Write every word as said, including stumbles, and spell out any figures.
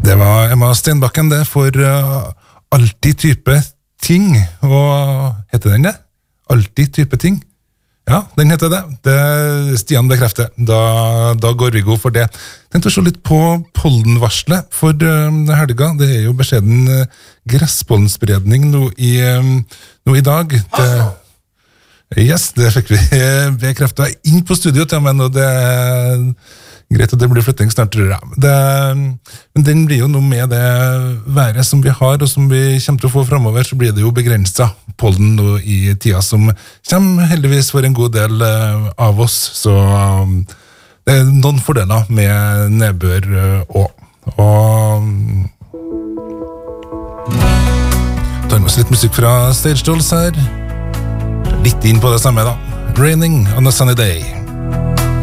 Det var Emma Stenbakken det for uh, alltid type ting, og heter den det? Alltid type ting? Ja, den heter det. Det Stian bekrefter. Da, da går vi god for det. Tenkte å se litt på pollenvarslet for uh, helga. Det er jo beskjeden uh, gresspollenspredning nå i, um, nå i dag. Det, yes, det fikk vi bekreftet inn på studio til meg, og det er greit at det blir flytting snart, tror jeg. Det, men den blir jo noe med det været som vi har, og som vi kommer til å få fremover, så blir det jo begrenset pollen nå i tida som kommer heldigvis for en god del av oss, så det er noen fordeler med nedbør også. Og tar med oss litt musikk fra Stage Dolls her. Litt inn på det samme da. Raining on a Sunny Day.